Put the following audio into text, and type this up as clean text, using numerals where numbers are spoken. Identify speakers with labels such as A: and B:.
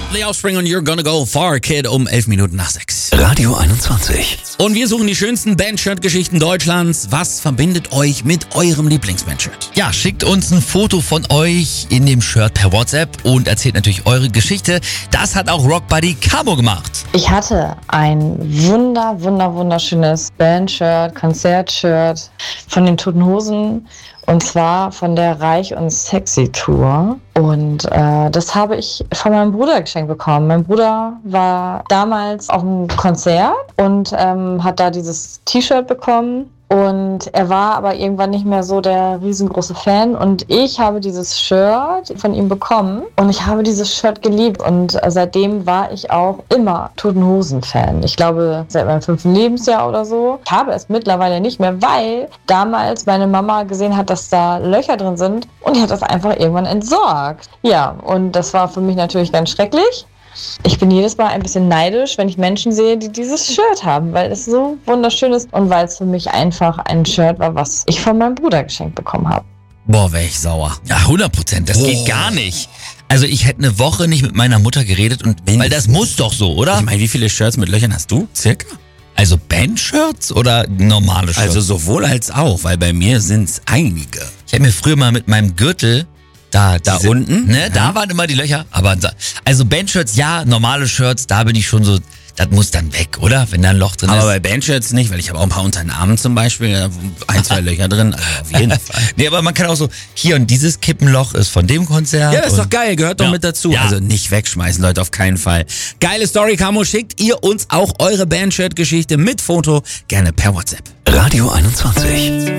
A: The Offspring und You're Gonna Go Far, Kid, um 11 Minuten nach 6.
B: Radio 21.
A: Und wir suchen die schönsten Bandshirt-Geschichten Deutschlands. Was verbindet euch mit eurem Lieblingsbandshirt?
C: Ja, schickt uns ein Foto von euch in dem Shirt per WhatsApp und erzählt natürlich eure Geschichte. Das hat auch Rockbuddy Camo gemacht.
D: Ich hatte ein wunderschönes Bandshirt, Konzertshirt von den Toten Hosen. Und zwar von der Reich und Sexy Tour. Und das habe ich von meinem Bruder geschenkt bekommen. Mein Bruder war damals auf einem Konzert und hat da dieses T-Shirt bekommen. Und er war aber irgendwann nicht mehr so der riesengroße Fan. Und ich habe dieses Shirt von ihm bekommen. Und ich habe dieses Shirt geliebt. Und seitdem war ich auch immer Toten Hosen-Fan. Ich glaube, seit meinem 5. Lebensjahr oder so. Ich habe es mittlerweile nicht mehr, weil damals meine Mama gesehen hat, dass da Löcher drin sind. Und die hat das einfach irgendwann entsorgt. Ja, und das war für mich natürlich ganz schrecklich. Ich bin jedes Mal ein bisschen neidisch, wenn ich Menschen sehe, die dieses Shirt haben, weil es so wunderschön ist und weil es für mich einfach ein Shirt war, was ich von meinem Bruder geschenkt bekommen habe.
A: Boah, wäre ich sauer.
C: Ja, 100%. Das geht gar nicht. Also ich hätte eine Woche nicht mit meiner Mutter geredet und weil das muss doch so, oder?
A: Ich meine, wie viele Shirts mit Löchern hast du? Circa?
C: Also Bandshirts oder normale Shirts?
A: Also sowohl als auch, weil bei mir sind's einige.
C: Ich habe mir früher mal mit meinem Gürtel da
A: unten?
C: Ne,
A: Ja.
C: da waren immer die Löcher. Aber also Bandshirts, ja, normale Shirts, da bin ich schon so, das muss dann weg, oder? Wenn da ein Loch drin
A: Aber
C: ist.
A: bei Bandshirts nicht, weil ich habe auch ein paar unter den Armen zum Beispiel, da wo 1, 2 Löcher drin, also auf jeden Fall.
C: Nee, aber man kann auch so, hier und dieses Kippenloch ist von dem Konzert.
A: Ja, das ist
C: und
A: doch geil, gehört doch
C: Ja.
A: mit dazu.
C: Ja.
A: Also nicht wegschmeißen, Leute, auf keinen Fall. Geile Story, Camo, schickt ihr uns auch eure Bandshirt-Geschichte mit Foto gerne per WhatsApp.
B: Radio 21.